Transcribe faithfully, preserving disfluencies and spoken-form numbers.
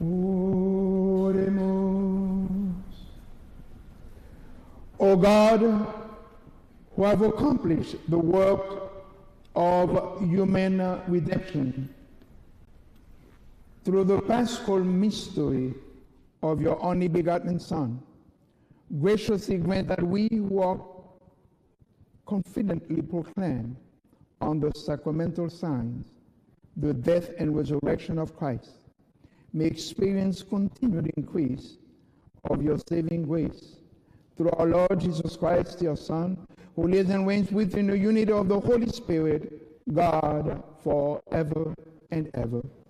Oremos. O God, who have accomplished the work of human redemption through the paschal mystery of your only begotten Son, graciously grant that we who are confidently proclaim on the sacramental signs the death and resurrection of Christ may experience continued increase of your saving grace. Through our Lord Jesus Christ, your Son, who lives and reigns within the unity of the Holy Spirit, God, forever and ever.